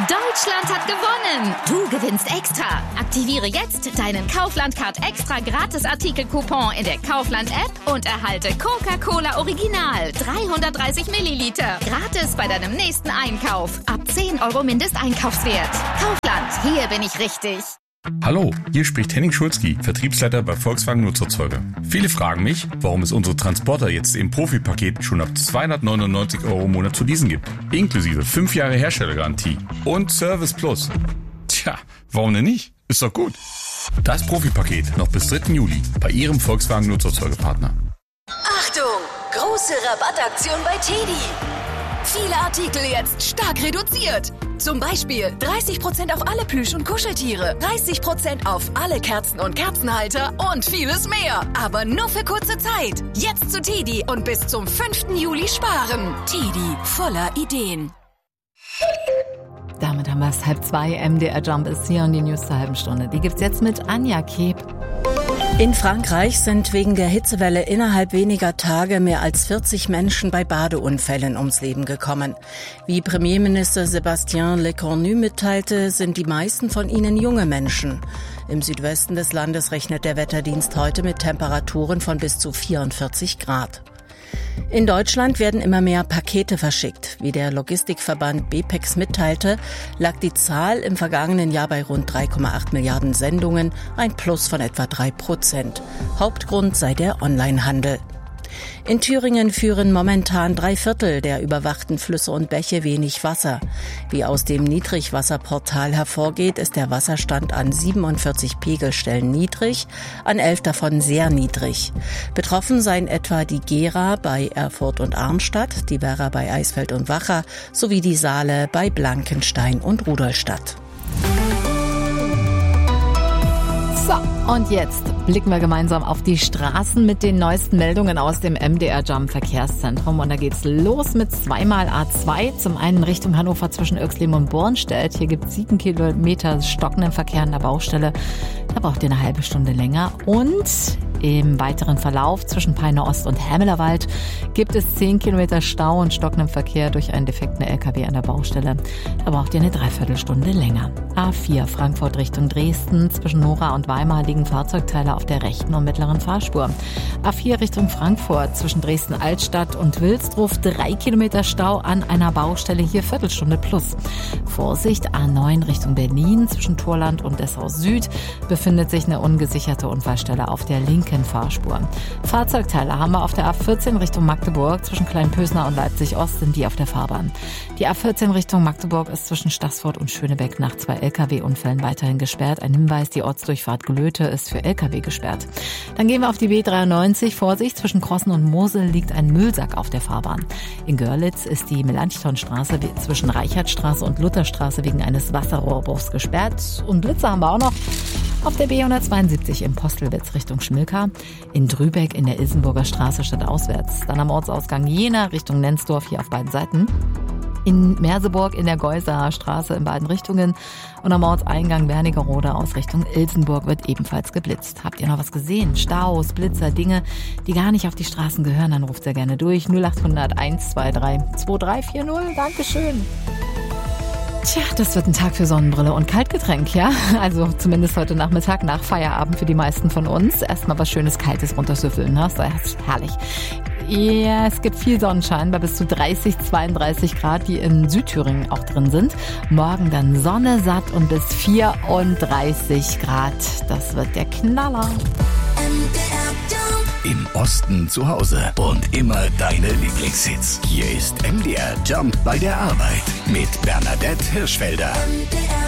Deutschland hat gewonnen! Du gewinnst extra. Aktiviere jetzt deinen Kaufland-Card extra Gratis-Artikel-Coupon in der Kaufland-App und erhalte Coca-Cola Original 330 Milliliter. Gratis bei deinem nächsten Einkauf. Ab 10 € Mindesteinkaufswert. Kaufland, hier bin ich richtig. Hallo, hier spricht Henning Schulzki, Vertriebsleiter bei Volkswagen Nutzerzeuger. Viele fragen mich, warum es unsere Transporter jetzt im Profi-Paket schon ab 299 € im Monat zu leasen gibt. Inklusive 5 Jahre Herstellergarantie und Service Plus. Tja, warum denn nicht? Ist doch gut. Das Profi-Paket noch bis 3. Juli bei Ihrem Volkswagen Nutzerzeugerpartner. Achtung! Große Rabattaktion bei TEDi. Viele Artikel jetzt stark reduziert. Zum Beispiel 30% auf alle Plüsch- und Kuscheltiere, 30% auf alle Kerzen und Kerzenhalter und vieles mehr. Aber nur für kurze Zeit. Jetzt zu TEDi und bis zum 5. Juli sparen. TEDi, voller Ideen. Damit haben wir es 1:30. MDR Jump ist hier und die News zur halben Stunde. Die gibt's jetzt mit Anja Keb. In Frankreich sind wegen der Hitzewelle innerhalb weniger Tage mehr als 40 Menschen bei Badeunfällen ums Leben gekommen. Wie Premierminister Sébastien Lecornu mitteilte, sind die meisten von ihnen junge Menschen. Im Südwesten des Landes rechnet der Wetterdienst heute mit Temperaturen von bis zu 44 Grad. In Deutschland werden immer mehr Pakete verschickt. Wie der Logistikverband BPEX mitteilte, lag die Zahl im vergangenen Jahr bei rund 3,8 Milliarden Sendungen, ein Plus von etwa 3%. Hauptgrund sei der Onlinehandel. In Thüringen führen momentan 3/4 der überwachten Flüsse und Bäche wenig Wasser. Wie aus dem Niedrigwasserportal hervorgeht, ist der Wasserstand an 47 Pegelstellen niedrig, an 11 davon sehr niedrig. Betroffen seien etwa die Gera bei Erfurt und Arnstadt, die Werra bei Eisfeld und Wacha sowie die Saale bei Blankenstein und Rudolstadt. So, und jetzt blicken wir gemeinsam auf die Straßen mit den neuesten Meldungen aus dem MDR Jump Verkehrszentrum. Und da geht's los mit 2x A2. Zum einen Richtung Hannover zwischen Oechslin und Bornstedt. Hier gibt's 7 Kilometer stockenden Verkehr an der Baustelle. Da braucht ihr eine halbe Stunde länger. Und im weiteren Verlauf zwischen Peine Ost und Hämelerwald gibt es 10 Kilometer Stau und stockenden Verkehr durch einen defekten LKW an der Baustelle. Da braucht ihr eine Dreiviertelstunde länger. A4 Frankfurt Richtung Dresden. Zwischen Nora und Weimar liegen Fahrzeugteile auf der rechten und mittleren Fahrspur. A4 Richtung Frankfurt zwischen Dresden-Altstadt und Wilsdruff 3 Kilometer Stau an einer Baustelle, hier Viertelstunde plus. Vorsicht, A9 Richtung Berlin zwischen Torland und Dessau Süd befindet sich eine ungesicherte Unfallstelle auf der linken Fahrspur. Fahrzeugteile haben wir auf der A14 Richtung Magdeburg. Zwischen Kleinpösner und Leipzig-Ost sind die auf der Fahrbahn. Die A14 Richtung Magdeburg ist zwischen Staßfurt und Schönebeck nach 2 Lkw-Unfällen weiterhin gesperrt. Ein Hinweis, die Ortsdurchfahrt Glöte ist für Lkw gesperrt. Dann gehen wir auf die B93. Vorsicht, zwischen Krossen und Mosel liegt ein Müllsack auf der Fahrbahn. In Görlitz ist die Melanchthonstraße zwischen Reichertstraße und Lutherstraße wegen eines Wasserrohrbruchs gesperrt. Und Blitze haben wir auch noch auf der B172 in Postelwitz Richtung Schmilka. In Drübeck in der Ilsenburger Straße stadtauswärts. Dann am Ortsausgang Jena Richtung Nenzdorf hier auf beiden Seiten. In Merseburg in der Geuser Straße in beiden Richtungen. Und am Ortseingang Wernigerode aus Richtung Ilsenburg wird ebenfalls geblitzt. Habt ihr noch was gesehen? Staus, Blitzer, Dinge, die gar nicht auf die Straßen gehören? Dann ruft sehr gerne durch. 0800 123 2340. Dankeschön. Tja, das wird ein Tag für Sonnenbrille und Kaltgetränk, ja? Also zumindest heute Nachmittag nach Feierabend für die meisten von uns. Erstmal was Schönes Kaltes runtersüffeln, ne? Das ist herrlich. Ja, es gibt viel Sonnenschein bei bis zu 30, 32 Grad, die in Südthüringen auch drin sind. Morgen dann Sonne satt und bis 34 Grad. Das wird der Knaller. Im Osten zu Hause und immer deine Lieblingshits. Hier ist MDR Jump bei der Arbeit mit Bernadette Hirschfelder.